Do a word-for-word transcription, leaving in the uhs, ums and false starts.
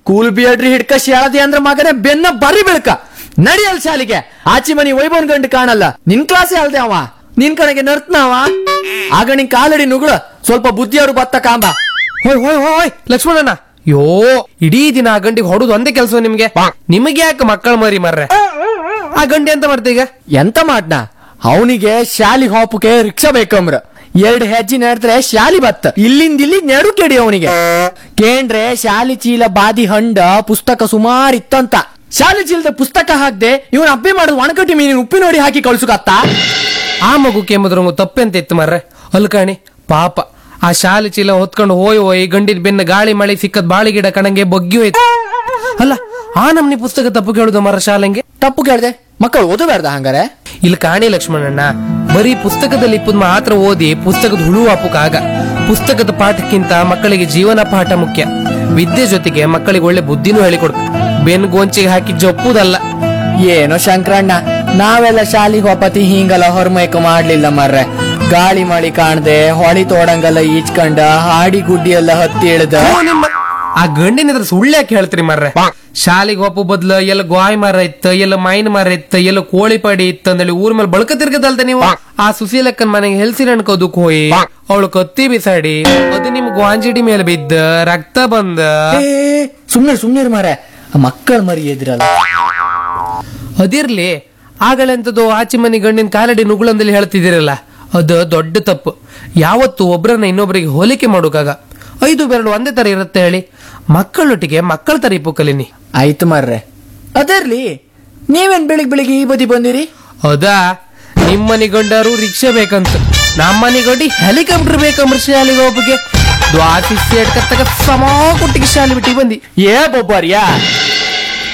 Cool ಬಿಯಡ್ರಿ ಹಿಡ್ಕ ಶಾಳದಿ ಅಂದ್ರ ಮಗನೇ ಬೆನ್ನ ಬರಿ ಬೆಳ್ಕ ನಡಿಯಲ್ ಶಾಲಿಗೆ. ಆಚಿ ಮನಿ ವೈಭವನ್ ಗಂಡು ಕಾಣಲ್ಲ, ನಿನ್ ಕ್ಲಾಸೇ ಅಲ್ದೆ ಅವ, ನಿನ್ ಕಡೆಗೆ ನರ್ತನವ. ಆಗ ನಿನ್ ಕಾಲಡಿ ನುಗ್ಳ ಸ್ವಲ್ಪ ಬುದ್ಧಿಯವರು ಬತ್ತ ಕಾಂಬ. ಹೋಯ್ ಹೋಯ್ ಹೋಯ್ ಲಕ್ಷ್ಮಣಣ್ಣ, ಯೋ ಇಡೀ ದಿನ ಆ ಗಂಡಿಗೆ ಹೊಡುದು ಒಂದೇ ಕೆಲಸ ನಿಮ್ಗೆ. ನಿಮಗೆ ಯಾಕೆ ಮಕ್ಕಳ ಮರಿ ಮರ್ರೆ? ಆ ಗಂಡಿ ಎಂತ ಮಾಡ್ತ ಈಗ? ಎಂತ ಮಾಡ್ನ, ಅವನಿಗೆ ಶಾಲಿ ಹೋಪಕ್ಕೆ ರಿಕ್ಷಾ ಬೇಕಂಬ್ರ. ಎರಡ್ ಹೆಜ್ಜೆ ನಡೆದ್ರೆ ಶಾಲಿ ಬತ್ತ, ಇಲ್ಲಿಂದ ಇಲ್ಲಿ ನೆಡು ಕೆಡಿ ಅವನಿಗೆ. ಕೇಂದ್ರೆ ಶಾಲಿ ಚೀಲ ಬಾದಿ ಹಂಡ ಪುಸ್ತಕ ಸುಮಾರು ಇತ್ತಂತ. ಶಾಲಿ ಚೀಲದ ಪುಸ್ತಕ ಹಾಕ್ದೆ ಇವನ್ ಅಬ್ಬೆ ಮಾಡುದು ಒಣಕಟ್ಟಿ ಮೀನಿನ ಉಪ್ಪಿನೋಡಿ ಹಾಕಿ ಕಳ್ಸುಕತ್ತ. ಆ ಮಗುಕ್ಕೆ ಎಂಬುದ್ರ ತಪ್ಪೆಂತ ಇತ್ತು ಮರ್ರೆ. ಅಲ್ಕಾಣಿ ಪಾಪ ಆ ಶಾಲೆ ಚೀಲ ಹೊತ್ಕೊಂಡು ಹೋಯ್ ಹೋಯ್ ಗಂಡಿನ ಬೆನ್ನ ಗಾಳಿ ಮಳೆ ಸಿಕ್ಕದ್ ಬಾಳಿ ಗಿಡ ಕಣಂಗೆ ಬಗ್ಗಿ ಹೋಯ್ತು. ಅಲ್ಲ ಆ ನಮ್ನಿ ಪುಸ್ತಕ ತಪ್ಪು ಕೇಳುದು ಮರ ಶಾಲೆಂಗೆ? ತಪ್ಪು ಕೇಳ್ದೆ, ಮಕ್ಕಳು ಓದಬೇಡ್ದ ಹಂಗಾರೆ? ಇಲ್ಲಿ ಕಾಣಿ ಲಕ್ಷ್ಮಣಣ್ಣ, ಬರೀ ಪುಸ್ತಕದಲ್ಲಿ ಇಪ್ಪದ್ ಮಾತ್ರ ಓದಿ ಪುಸ್ತಕದ ಹುಳು ಹಾಪುಕಾಗ. ಪುಸ್ತಕದ ಪಾಠಕ್ಕಿಂತ ಮಕ್ಕಳಿಗೆ ಜೀವನ ಪಾಠ ಮುಖ್ಯ. ವಿದ್ಯೆ ಜೊತೆಗೆ ಮಕ್ಕಳಿಗೆ ಒಳ್ಳೆ ಬುದ್ಧಿನೂ ಹೇಳಿಕೊಡು. ಬೆನ್ ಗೋಂಚಿಗೆ ಹಾಕಿ ಜಪ್ಪುದಲ್ಲ. ಏನೋ ಶಂಕರಣ್ಣ, ನಾವೆಲ್ಲ ಶಾಲಿಗೆ ಹೋಪತಿ ಹಿಂಗಲ್ಲ ಹೊರಮೈಕ ಮಾಡ್ಲಿಲ್ಲ ಮರ್ರೆ. ಗಾಳಿ ಮಳಿ ಕಾಣ್ದೆ ಹೊಳಿ ತೋಡಂಗಲ್ಲ ಈಚ್ಕಂಡ ಹಾಡಿ ಗುಡ್ಡಿ ಎಲ್ಲ ಹತ್ತಿ ಇಳ್ದ. ಆ ಗಂಡಿನ ಎದುರು ಸುಳ್ಳು ಯಾಕೆ ಹೇಳ್ತೀರಿ ಮರ್ರೆ? ಶಾಲೆಗೆ ಹೋಪು ಬದ್ಲ ಎಲ್ಲ ಗಾಯ್ ಮರ ಇತ್ತ, ಎಲ್ಲ ಮೈನ್ ಮರ ಇತ್ತ, ಎಲ್ಲ ಕೋಳಿ ಪಡಿ ಇತ್ತ ಅಂದೇಳಿ ಊರ್ ಮೇಲೆ ಬಳಕ ತಿರ್ಗದಲ್ದ ನೀವು. ಆ ಸುಶೀಲಕ್ಕನ್ ಮನೆಗೆ ಹೆಲ್ಸಿನ ಅನ್ಕೋದಕ್ ಹೋಯಿ ಅವಳು ಕತ್ತಿ ಬಿಸಾಡಿ ಅದು ನಿಮ್ ಗ್ವಾಂಜಿಡಿ ಮೇಲೆ ಬಿದ್ದ ರಕ್ತ ಬಂದ. ಸುಮ್ನೆ ಸುಮ್ನೆ ಮಾರೆ, ಮಕ್ಕಳ ಮರಿ ಎದ್ರಲ್ಲ. ಅದಿರ್ಲಿ, ಆಗಲೆಂತದ್ದು ಆಚೆ ಮನಿ ಗಂಡಿನ ಕಾಲಡಿ ನುಗ್ಳಂದಲ್ಲಿ ಹೇಳ್ತಿದ್ದೀರಲ್ಲ, ಅದು ದೊಡ್ಡ ತಪ್ಪು. ಯಾವತ್ತು ಒಬ್ರನ್ನ ಇನ್ನೊಬ್ಬರಿಗೆ ಹೋಲಿಕೆ ಮಾಡೋಕಾಗ. ಐದು ಬೆರಳು ಒಂದೇ ತರ ಇರುತ್ತೆ ಹೇಳಿ. ಮಕ್ಕಳೊಟ್ಟಿಗೆ ಮಕ್ಕಳ ತರ ಇಪ್ಪು ಕಲೀನಿ. ಆಯ್ತು ಮರ್ರೆ, ಅದರ್ಲಿ ನೀವೇನ್ ಬೆಳಿಗ್ ಬೆಳಿಗ್ಗೆ ಈ ಬದಿ ಬಂದಿರಿ? ಹೌದಾ, ನಿಮ್ಮನಿ ಗಂಡರು ರಿಕ್ಷಾ ಬೇಕಂತ, ನಮ್ಮನಿ ಗಂಡಿ ಹೆಲಿಕಾಪ್ಟರ್ ಬೇಕಂಬ್ರ ಶಾಲೆಗೆ ಒಬ್ಬಗೆ ದ್ವಾಸಿ ಸೇಡ್ಕತ್ತಾಗ ಸಮ ಕೊಟ್ಟಿಗೆ ಶಾಲೆ ಬಿಟ್ಟಿ ಬಂದಿ. ಏ ಬೊಬ್ಬಾರಿಯಾ